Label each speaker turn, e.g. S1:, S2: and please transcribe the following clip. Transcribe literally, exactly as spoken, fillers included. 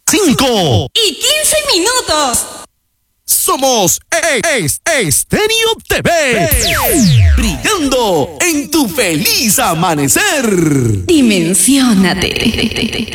S1: cinco
S2: y quince minutos.
S1: Somos es, Estéreo T V, brillando en tu feliz amanecer.
S2: Dimensiónate.